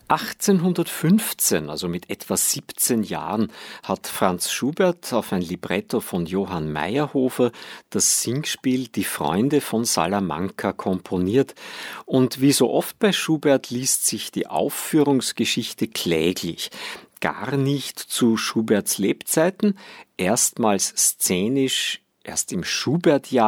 1815, also mit etwa 17 Jahren, hat Franz Schubert auf ein Libretto von Johann Mayrhofer das Singspiel Die Freunde von Salamanca komponiert. Und wie so oft bei Schubert liest sich die Aufführungsgeschichte kläglich. Gar nicht zu Schuberts Lebzeiten, erstmals szenisch erst im Schubert-Jahr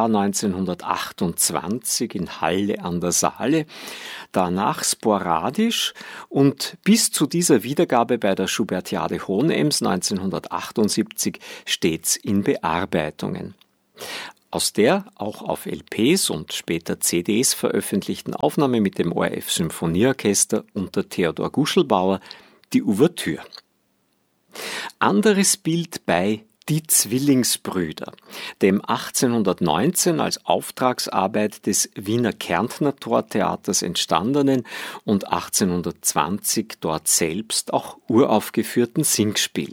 1928 in Halle an der Saale, danach sporadisch und bis zu dieser Wiedergabe bei der Schubertiade Hohenems 1978 stets in Bearbeitungen. Aus der auch auf LPs und später CDs veröffentlichten Aufnahme mit dem ORF Symphonieorchester unter Theodor Guschelbauer die Ouvertüre. Anderes Bild bei Die Zwillingsbrüder, dem 1819 als Auftragsarbeit des Wiener Kärntner Tortheaters entstandenen und 1820 dort selbst auch uraufgeführten Singspiel.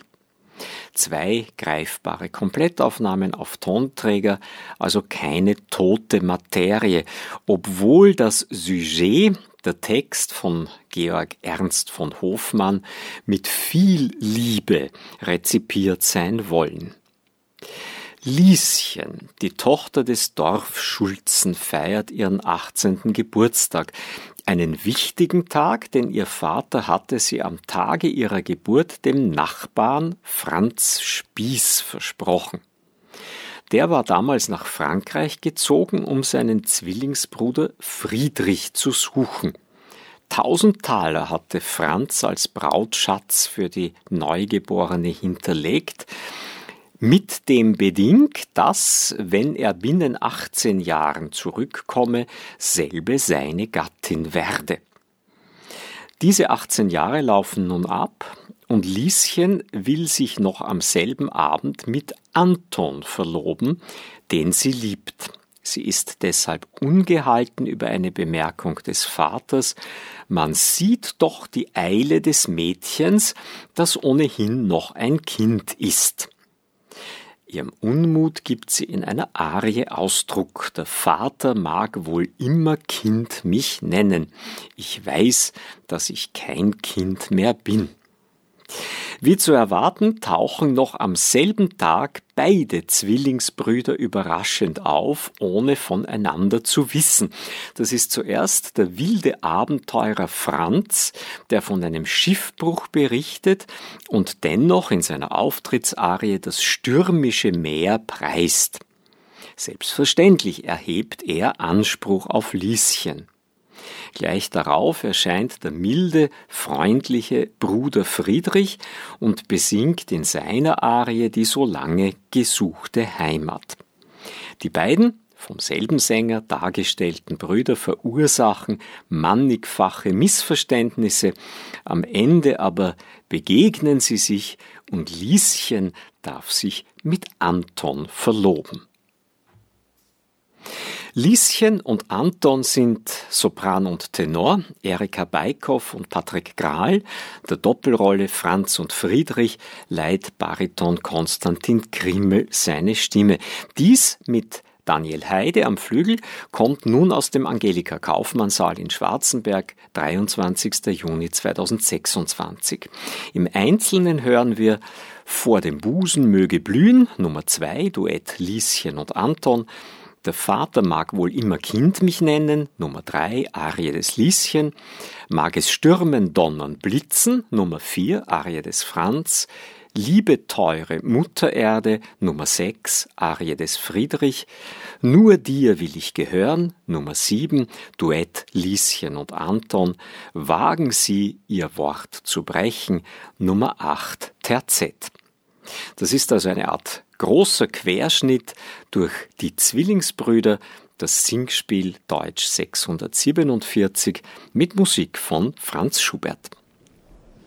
2 greifbare Komplettaufnahmen auf Tonträger, also keine tote Materie, obwohl das Sujet, der Text von Georg Ernst von Hofmann, mit viel Liebe rezipiert sein wollen. Lieschen, die Tochter des Dorfschulzen, feiert ihren 18. Geburtstag. Einen wichtigen Tag, denn ihr Vater hatte sie am Tage ihrer Geburt dem Nachbarn Franz Spieß versprochen. Der war damals nach Frankreich gezogen, um seinen Zwillingsbruder Friedrich zu suchen. 1000 Taler hatte Franz als Brautschatz für die Neugeborene hinterlegt, mit dem Beding, dass, wenn er binnen 18 Jahren zurückkomme, selbe seine Gattin werde. Diese 18 Jahre laufen nun ab und Lieschen will sich noch am selben Abend mit Anton verloben, den sie liebt. Sie ist deshalb ungehalten über eine Bemerkung des Vaters: Man sieht doch die Eile des Mädchens, das ohnehin noch ein Kind ist. Ihrem Unmut gibt sie in einer Arie Ausdruck. Der Vater mag wohl immer Kind mich nennen. Ich weiß, dass ich kein Kind mehr bin. Wie zu erwarten, tauchen noch am selben Tag beide Zwillingsbrüder überraschend auf, ohne voneinander zu wissen. Das ist zuerst der wilde Abenteurer Franz, der von einem Schiffbruch berichtet und dennoch in seiner Auftrittsarie das stürmische Meer preist. Selbstverständlich erhebt er Anspruch auf Lieschen. Gleich darauf erscheint der milde, freundliche Bruder Friedrich und besingt in seiner Arie die so lange gesuchte Heimat. Die beiden, vom selben Sänger dargestellten Brüder verursachen mannigfache Missverständnisse, am Ende aber begegnen sie sich und Lieschen darf sich mit Anton verloben. Lieschen und Anton sind Sopran und Tenor, Erika Beikow und Patrick Grahl. Der Doppelrolle Franz und Friedrich leiht Bariton Konstantin Krimmel seine Stimme. Dies mit Daniel Heide am Flügel kommt nun aus dem Angelika-Kaufmann-Saal in Schwarzenberg, 23. Juni 2026. Im Einzelnen hören wir Vor dem Busen möge blühen, Nummer 2, Duett Lieschen und Anton. Der Vater mag wohl immer Kind mich nennen, Nummer 3, Arie des Lieschen. Mag es stürmen, donnern, blitzen, Nummer 4, Arie des Franz. Liebe teure Muttererde, Nummer 6, Arie des Friedrich. Nur dir will ich gehören, Nummer 7, Duett Lieschen und Anton. Wagen Sie, Ihr Wort zu brechen, Nummer 8, Terzett. Das ist also eine Art großer Querschnitt durch die Zwillingsbrüder, das Singspiel Deutsch 647 mit Musik von Franz Schubert.